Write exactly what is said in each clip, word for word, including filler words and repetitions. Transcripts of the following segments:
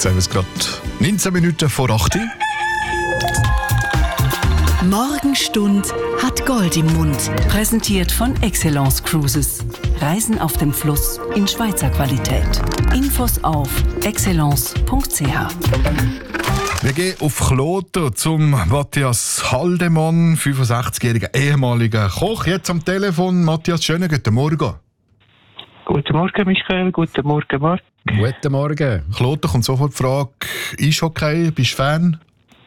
Jetzt haben wir es gerade neunzehn Minuten vor acht. Morgenstund hat Gold im Mund. Präsentiert von Excellence Cruises. Reisen auf dem Fluss in Schweizer Qualität. Infos auf excellence punkt c h. Wir gehen auf Kloten zum Matthias Haldemann, fünfundsechzigjähriger ehemaliger Koch. Jetzt am Telefon. Matthias, schönen guten Morgen. Guten Morgen, Michael. Guten Morgen, Marc. Guten Morgen. Kloten kommt sofort die Frage, Eishockey, bist du Fan?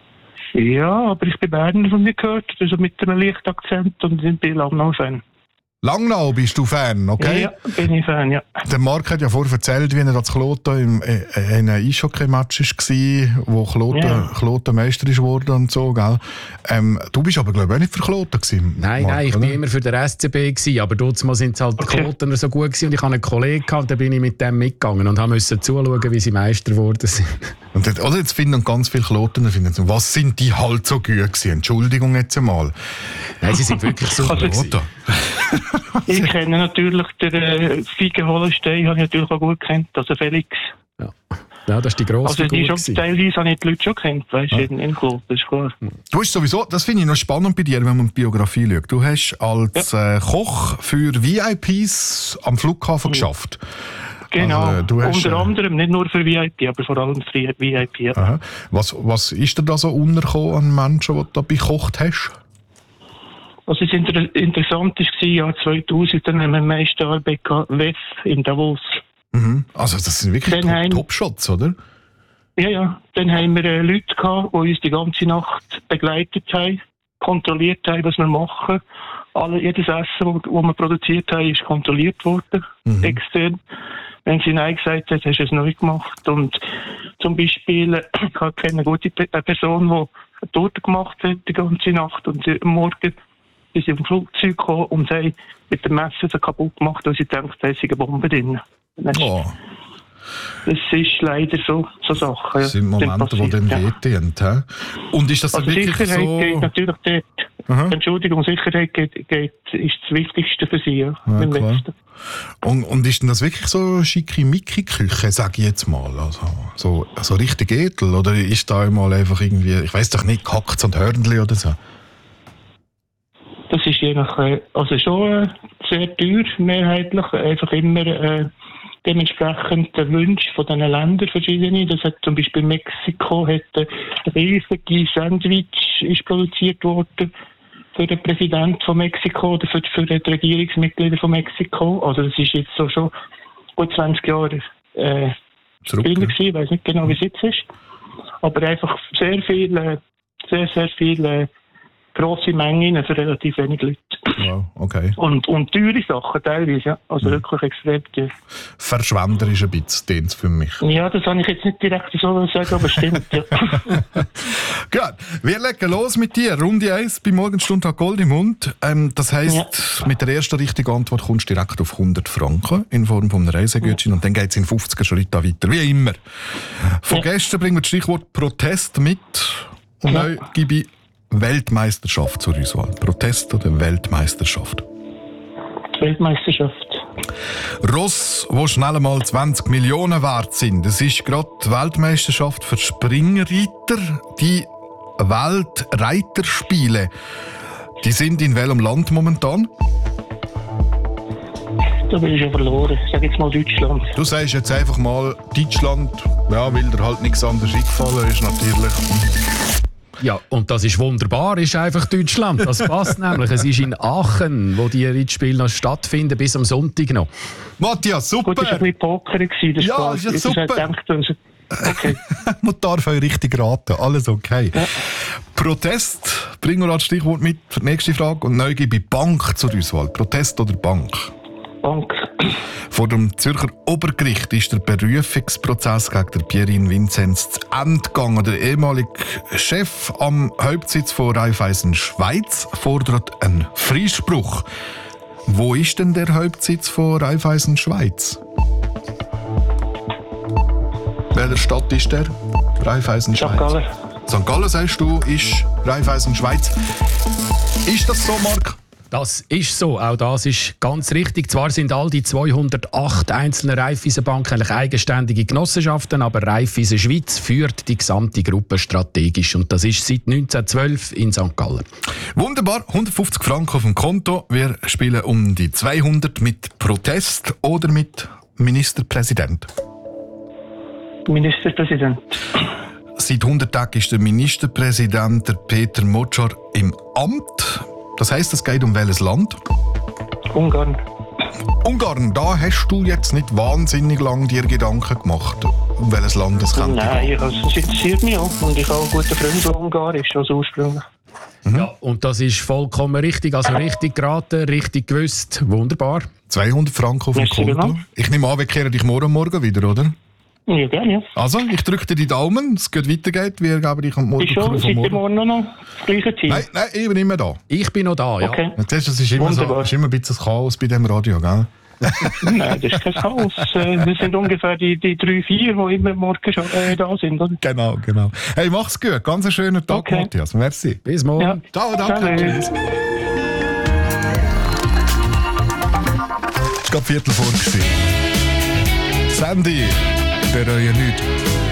Ja, aber ich bin Berner von mir gehört, also mit einem leichten Akzent und ich bin Langnau-Fan. Langnau bist du Fan, okay? Ja, bin ich Fan, ja. Der Marc hat ja vorher erzählt, wie er als Kloten im, äh, in einem Eishockey-Match war, wo Kloten, Ja. Kloten Meister ist geworden und so, gell? Ähm, du bist aber, glaube ich, auch nicht für Kloten gewesen, Nein, Marc, nein, ich oder? war immer für den S C B, gewesen, aber dort sind es halt die Okay. Klotener so gut gewesen und ich hatte einen Kollegen gehabt, da bin ich mit dem mitgegangen und musste zuschauen, wie sie Meister geworden sind. Und jetzt, oder jetzt finden ganz viele Klotener, finden so, was sind die halt so gut gewesen? Entschuldigung jetzt einmal. Nein, sie sind wirklich super Also, gewesen. Kloten. Ich kenne natürlich den äh, Fiege Hollenstein, habe ich natürlich auch gut kennt, also Felix. Ja. ja, das war die grosse Also die Figur. schon, gewesen. teilweise habe ich die Leute schon kennt, weißt du, Ja. in, in Kloten, das ist klar. Du hast sowieso, das finde ich noch spannend bei dir, wenn man die Biografie schaut. Du hast als äh, Koch für V I Ps am Flughafen geschafft. Genau, Also, du hast, unter äh, anderem, nicht nur für V I P, aber vor allem für V I P. Ja. Aha. Was, was ist dir da so untergekommen an Menschen, die du da bekocht hast? Also das Inter- Interessante war im Jahr zweitausend, dann haben wir Meisterarbeit gehabt, W E F in Davos. Mhm. Also das sind wirklich Dann haben- Top- Top-Shots, oder? Ja, ja. Dann haben wir äh, Leute gehabt, die uns die ganze Nacht begleitet haben, kontrolliert haben, was wir machen. Alle, jedes Essen, das wir, wir produziert haben, ist kontrolliert worden, Mhm. extern. Wenn sie Nein gesagt hat, hast du es neu gemacht. Und zum Beispiel, äh, ich kenne eine gute Pe- eine Person, die eine Torte gemacht hat die ganze Nacht und sie, am Morgen ist sie im Flugzeug gekommen und sie haben mit dem Messer so kaputt gemacht, weil sie denkt, da ist eine Bombe drin. Das ist- Oh, Das ist leider so, so Sachen. das sind Momente, die dann ja. wehtun. Hä? Und ist das dann Also wirklich Sicherheit so... geht natürlich dort. Aha. Entschuldigung, Sicherheit geht, geht, ist das Wichtigste für Sie. Ja, Ja, im klar. Letzten. Und, und ist denn das wirklich so schickimicki-Küche, sage ich jetzt mal? Also, so, so richtig edel? Oder ist da einmal einfach irgendwie, ich weiß doch nicht, gehackt und Hörnli oder so? Das ist je nach, äh, also schon äh, sehr teuer, mehrheitlich. Einfach immer äh, dementsprechend der Wunsch von diesen Ländern verschiedene. Das hat zum Beispiel Mexiko, hat ein riesiges Sandwich ist produziert worden für den Präsidenten von Mexiko oder für, für die Regierungsmitglieder von Mexiko. Also das ist jetzt so schon gut zwanzig Jahre äh, Zurück, drin ja. gewesen. Ich weiß nicht genau, wie es jetzt ist. Aber einfach sehr viel, äh, sehr, sehr viel äh, grosse Mengen für relativ wenig Leute. Wow, okay. Und, und teure Sachen teilweise, ja. Also wirklich extrem teuer. Verschwenderisch ein bisschen, den für mich. Ja, das habe ich jetzt nicht direkt so sagen, aber stimmt, ja. Gut, wir legen los mit dir. Runde eins bei Morgenstund hat Gold im Mund. Ähm, das heisst, mit der ersten richtigen Antwort kommst du direkt auf hundert Franken in Form von einem Reisegutschein und dann geht es in fünfziger Schritten weiter, wie immer. Von Ja. gestern bringen wir das Stichwort Protest mit und Ja. neu gebe ich Weltmeisterschaft zur Auswahl. Protest oder Weltmeisterschaft? Weltmeisterschaft. Ross, die schnell mal zwanzig Millionen wert sind. Das ist gerade die Weltmeisterschaft für Springreiter. Die Weltreiterspiele. Die sind in welchem Land momentan? Da bin ich schon verloren. Ich sage jetzt mal Deutschland. Du sagst jetzt einfach mal Deutschland, ja, weil dir halt nichts anderes eingefallen ist natürlich. Ja, und das ist wunderbar, ist einfach Deutschland. Das passt nämlich. Es ist in Aachen, wo die Reitspiele noch stattfinden, bis am Sonntag noch. Matthias, super! Gut, das war ein bisschen Poker gewesen. Das Ja, quasi- ist ja das super. hat gedacht, also, okay. Man darf euch richtig raten, alles okay. Ja. Protest, bringen wir als Stichwort mit für die nächste Frage. Und neu gebe ich Bank zur Auswahl. Protest oder Bank? Bank. Vor dem Zürcher Obergericht ist der Berufungsprozess gegen den Pierin Vinzenz zu Ende gegangen. Der ehemalige Chef am Hauptsitz von Raiffeisen Schweiz fordert einen Freispruch. Wo ist denn der Hauptsitz von Raiffeisen Schweiz? Welcher Stadt ist der? Raiffeisen Schweiz. Sankt Gallen. Sankt Gallen, sagst du, ist Raiffeisen Schweiz. Ist das so, Marc? Das ist so, auch das ist ganz richtig. Zwar sind all die zweihundertacht einzelnen Raiffeisenbanken eigentlich eigenständige Genossenschaften, aber Raiffeisen Schweiz führt die gesamte Gruppe strategisch und das ist seit neunzehnhundertzwölf in Sankt Gallen. Wunderbar, hundertfünfzig Franken auf dem Konto. Wir spielen um die zweihundert mit Protest oder mit Ministerpräsident. Ministerpräsident. Seit hundert Tagen ist der Ministerpräsident der Peter Motschar im Amt. Das heisst, es geht um welches Land? Ungarn. Ungarn, da hast du jetzt nicht wahnsinnig lange dir Gedanken gemacht, um welches Land es könnte. Nein, also, es interessiert mich auch. Und ich habe einen guten Freund, der Ungar ist, also ursprünglich. Mhm. Ja, und das ist vollkommen richtig. Also richtig geraten, richtig gewusst. Wunderbar. zweihundert Franken auf dem Merci Konto. vielmals. Ich nehme an, wir kehren dich morgen Morgen wieder, oder? Ja, gerne, ja. Also, ich drücke dir die Daumen, es geht weitergeht. Wir geben dich am Morgen Ist schon, seid ihr morgen noch noch das gleiche Team? Nein, nein, ich bin nicht mehr da. Ich bin noch da, ja. Okay. Das ist, das ist, immer, so, Wunderbar. ist immer ein bisschen Chaos bei diesem Radio, gell? Nein, das ist kein Chaos. Äh, Das sind ungefähr die, die drei, vier, die immer morgen schon äh, da sind, oder? Genau, genau. Hey, mach's gut. Ganz einen schönen Tag, Okay. Matthias. Merci. Bis morgen. Ja. Ciao, danke. Salut. Tschüss. Es war gerade Viertel vor. gewesen. Sandy, bereue nichts.